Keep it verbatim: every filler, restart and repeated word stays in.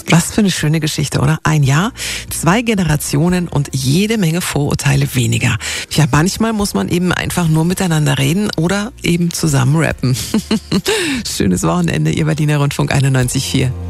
Was für eine schöne Geschichte, oder? Ein Jahr, zwei Generationen und jede Menge Vorurteile weniger. Ja, manchmal muss man eben einfach nur miteinander reden oder eben zusammen rappen. Schönes Wochenende, Ihr Berliner Rundfunk einundneunzig Komma vier.